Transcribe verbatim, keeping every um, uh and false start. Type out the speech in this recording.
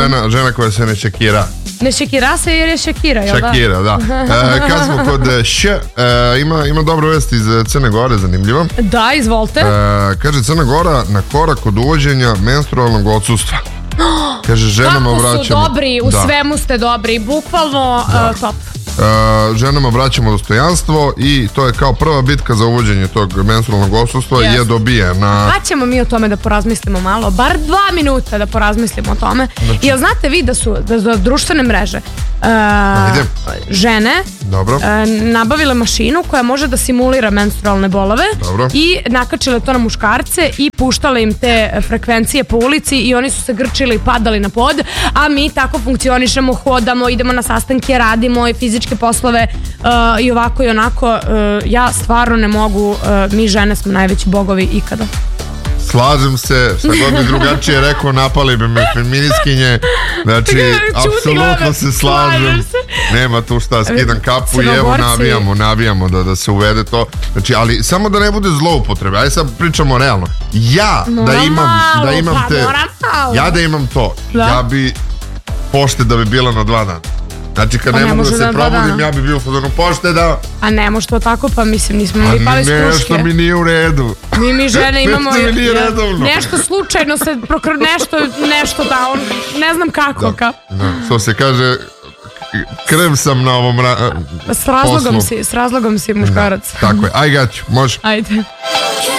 žena, žena koja se ne šekira. Ne šekira se jer je Shakira, jel da? Shakira, da. E, kad smo kod š, e, ima, ima dobro vest iz Crne Gore, zanimljivo. Da, izvolite. E, kaže Crna Gora na korak od uvođenja menstrualnog odsustva. Kaže, ženama Kako vraćamo... su dobri, u da. svemu ste dobri, bukvalno Da. uh, top. Uh, ženama vraćamo dostojanstvo i to je kao prva bitka za uvođenje tog menstrualnog odsustva Yes. je dobijena. Pa ćemo mi o tome da porazmislimo malo, bar dva minuta da porazmislimo o tome. Znači... Jel znate vi da su da, da društvene mreže uh, žene Dobro. uh, nabavile mašinu koja može da simulira menstrualne bolove. Dobro. I nakačile to na muškarce i puštale im te frekvencije po ulici i oni su se grčili i padali na pod, a mi tako funkcionišemo, hodamo, idemo na sastanke, radimo i fizičke poslove uh, i ovako i onako. Uh, ja stvarno ne mogu, uh, mi žene smo najveći bogovi ikada. Slažem se, šta god bi drugačije rekao, napali bi me feministkinje. Znači, apsolutno se slažem. Nema tu šta, skidam kapu i evo nabijamo, nabijamo da, da se uvede to. Znači, ali samo da ne bude zloupotrebe. Ajde sad pričamo realno. Ja da imam, da imam te, ja da imam to, ja bi pošteda bi bila na dva dana. Znači kad pa ne mogu da se probudim, ja bi bio fazonu pošteda. A ne može to tako, pa mislim nismo mi pali s kruške. Nešto mi nije u redu. Mi mi žene imamo je, nešto slučajno se prokr... nešto, nešto da on, ne znam kako. Da, da. Što se kaže, krv sam na ovom ra... S razlogom poslu. si, s razlogom si muškarac. Da, tako je, aj gaću, može. Ajde.